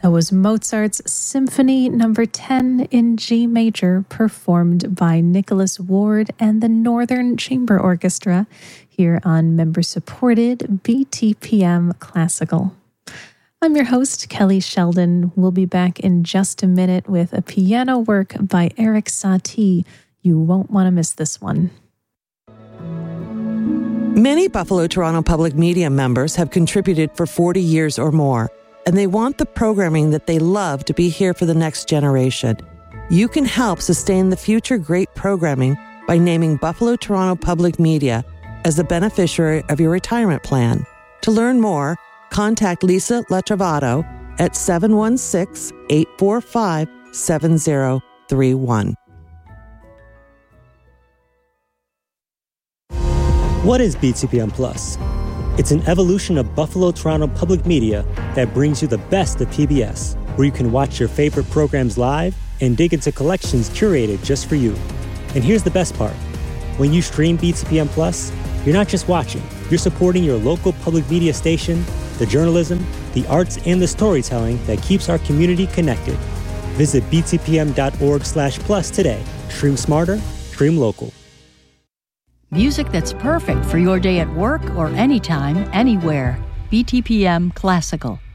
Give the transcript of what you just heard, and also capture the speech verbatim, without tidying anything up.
That was Mozart's Symphony Number ten in G major, performed by Nicholas Ward and the Northern Chamber Orchestra here on member-supported B T P M Classical. I'm your host, Kelly Sheldon. We'll be back in just a minute with a piano work by Erik Satie. You won't want to miss this one. Many Buffalo Toronto Public Media members have contributed for forty years or more, and they want the programming that they love to be here for the next generation. You can help sustain the future great programming by naming Buffalo Toronto Public Media as the beneficiary of your retirement plan. To learn more, contact Lisa Latrovato at seven one six, eight four five, seven zero three one. What is B T P M Plus? It's an evolution of Buffalo Toronto Public Media that brings you the best of P B S, where you can watch your favorite programs live and dig into collections curated just for you. And here's the best part. When you stream B T P M Plus, you're not just watching, you're supporting your local public media station, the journalism, the arts, and the storytelling that keeps our community connected. Visit b t p m dot org slash plus today. Stream smarter, stream local. Music that's perfect for your day at work or anytime, anywhere. B T P M Classical.